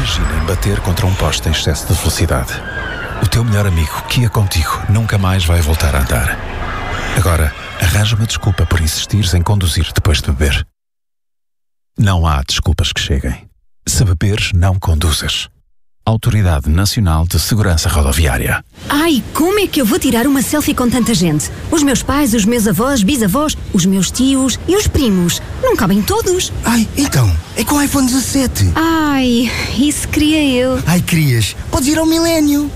Imaginem bater contra um poste em excesso de velocidade. O teu melhor amigo, que ia contigo, nunca mais vai voltar a andar. Agora, arranja uma desculpa por insistires em conduzir depois de beber. Não há desculpas que cheguem. Se beberes, não conduzas. Autoridade Nacional de Segurança Rodoviária. Ai, como é que eu vou tirar uma selfie com tanta gente? Os meus pais, os meus avós, bisavós, os meus tios e os primos. Não cabem todos. Ai, então, é com o iPhone 17. Ai, isso queria eu. Ai, querias? Podes ir ao Milénio.